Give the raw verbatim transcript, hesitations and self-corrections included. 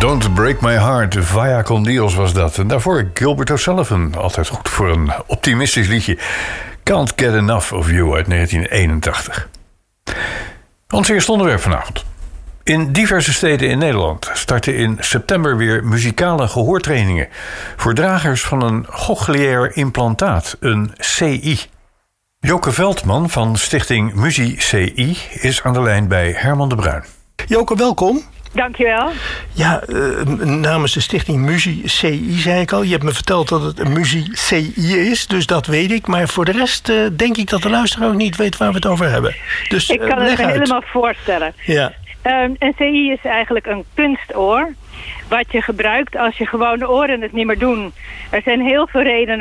Don't Break My Heart, Vaya Con Dios was dat. En daarvoor Gilbert O'Sullivan, altijd goed voor een optimistisch liedje. Can't Get Enough of You uit negentien eenentachtig. Ons eerste onderwerp vanavond. In diverse steden in Nederland starten in september weer muzikale gehoortrainingen voor dragers van een cochleair implantaat, een C I. Joke Veldman van stichting Muzie C I is aan de lijn bij Herman de Bruin. Joke, welkom. Dankjewel. Ja, uh, namens de stichting Muzie C I zei ik al. Je hebt me verteld dat het een Muzie C I is, dus dat weet ik. Maar voor de rest uh, denk ik dat de luisteraar ook niet weet waar we het over hebben. Dus, ik kan uh, het me uit. helemaal voorstellen. Ja. Um, een C I is eigenlijk een kunstoor. Wat je gebruikt als je gewone oren het niet meer doen. Er zijn heel veel redenen